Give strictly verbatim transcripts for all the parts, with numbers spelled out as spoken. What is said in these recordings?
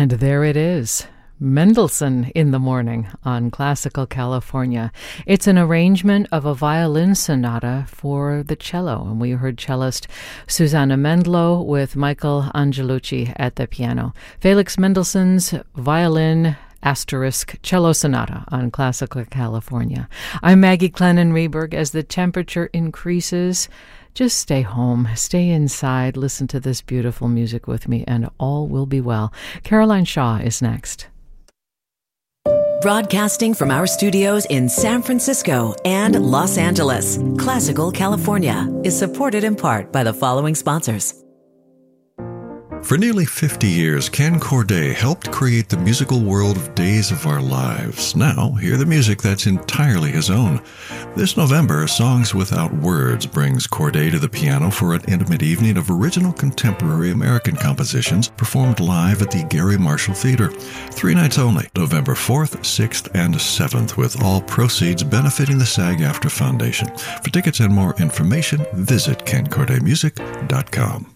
And there it is. Mendelssohn in the Morning on Classical California. It's an arrangement of a violin sonata for the cello, and we heard cellist Susanna Mendlow with Michael Angelucci at the piano. Felix Mendelssohn's violin asterisk cello sonata on Classical California. I'm Maggie Clennon-Reberg. As the temperature increases, just stay home, stay inside, listen to this beautiful music with me, and all will be well. Caroline Shaw is next. Broadcasting from our studios in San Francisco and Los Angeles, Classical California is supported in part by the following sponsors. For nearly fifty years, Ken Corday helped create the musical world of Days of Our Lives. Now, hear the music that's entirely his own. This November, Songs Without Words brings Corday to the piano for an intimate evening of original contemporary American compositions performed live at the Gary Marshall Theater. Three nights only, November fourth, sixth, and seventh, with all proceeds benefiting the SAG-AFTRA Foundation. For tickets and more information, visit ken corday music dot com.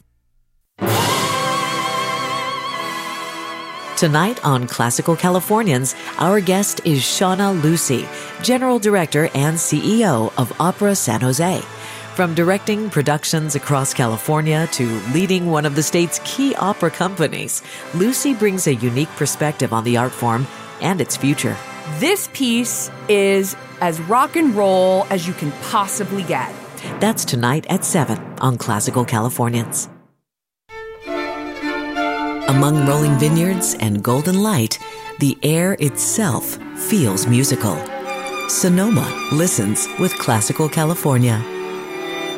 Tonight on Classical Californians, our guest is Shauna Lucy, General Director and C E O of Opera San Jose. From directing productions across California to leading one of the state's key opera companies, Lucy brings a unique perspective on the art form and its future. This piece is as rock and roll as you can possibly get. That's tonight at seven on Classical Californians. Among rolling vineyards and golden light, the air itself feels musical. Sonoma listens with Classical California.